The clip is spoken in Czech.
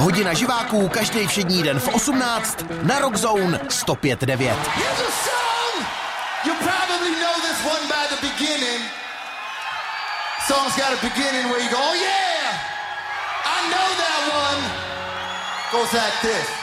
Hodina živáků každý všední den v 18 na Rock Zone 105.9. You probably know this one by the beginning. Song's got a beginning where you go, oh yeah, I know that one. Goes like this.